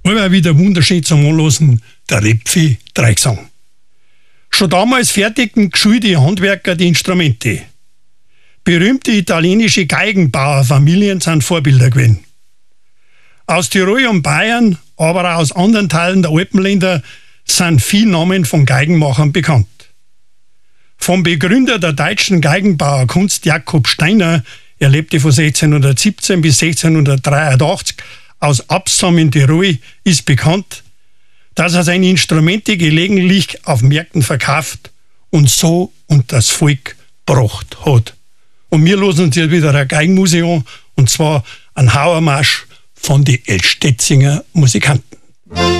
Aber wieder wunderschön zum Anlassen, der Repfi-Dreigesang. Schon damals fertigten geschulte Handwerker die Instrumente. Berühmte italienische Geigenbauerfamilien sind Vorbilder gewesen. Aus Tirol und Bayern, aber auch aus anderen Teilen der Alpenländer sind viele Namen von Geigenmachern bekannt. Vom Begründer der deutschen Geigenbauerkunst Jakob Steiner, er lebte von 1617 bis 1683 aus Absam in Tirol, ist bekannt, dass er seine Instrumente gelegentlich auf Märkten verkauft und so unter das Volk gebracht hat. Und wir hören uns jetzt wieder ein Geigenmusik an, und zwar ein Hauermarsch von den Elstetzinger Musikanten.